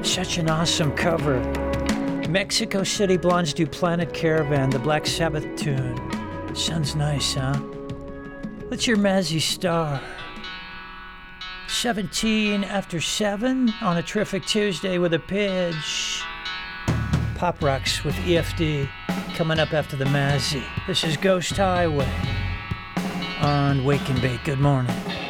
Such an awesome cover. Mexico City Blondes do Planet Caravan, the Black Sabbath tune. Sounds nice, huh? What's your Mazzy Star? 17 after 7 on a terrific Tuesday with a pitch. Pop Rocks with EFD coming up after the Mazzy. This is Ghost Highway on Wake and Bake. Good morning.